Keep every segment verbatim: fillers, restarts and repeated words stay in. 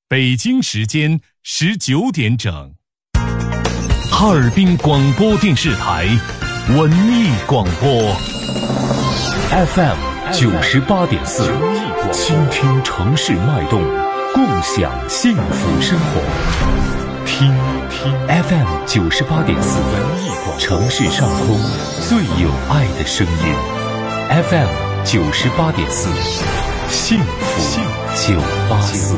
北京时间十九点整，哈尔滨广播电视台文艺广播 F M 九十八点四，倾听城市脉动，共享幸福生活。听听 F M 九十八点四，文艺广播，城市上空最有爱的声音。F M 九十八点四，幸福九八四。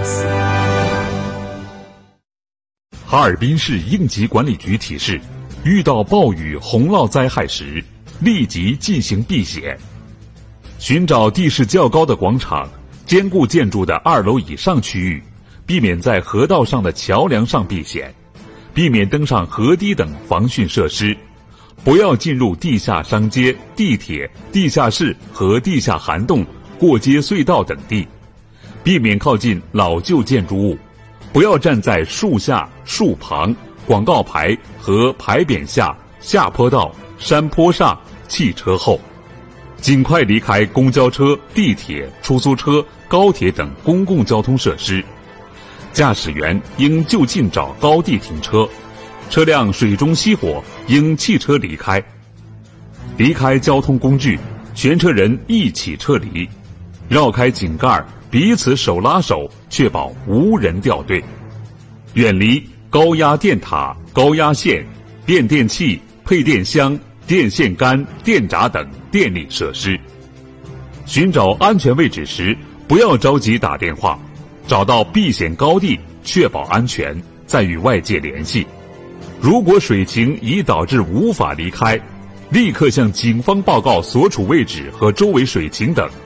哈尔滨市应急管理局提示：遇到暴雨、洪涝灾害时，立即进行避险。寻找地势较高的广场、坚固建筑的二楼以上区域，避免在河道上的桥梁上避险，避免登上河堤等防汛设施，不要进入地下商街、地铁、地下室和地下涵洞、过街隧道等地，避免靠近老旧建筑物，不要站在树下、树旁、广告牌和牌匾下、下坡道、山坡上、汽车后，尽快离开公交车、地铁、出租车、高铁等公共交通设施。驾驶员应就近找高地停车，车辆水中熄火应弃车离开。离开交通工具，全车人一起撤离，绕开井盖，彼此手拉手，确保无人掉队。远离高压电塔、高压线、变电器、配电箱、电线杆、电闸等电力设施。寻找安全位置时，不要着急打电话，找到避险高地，确保安全，再与外界联系。如果水情已导致无法离开，立刻向警方报告所处位置和周围水情等，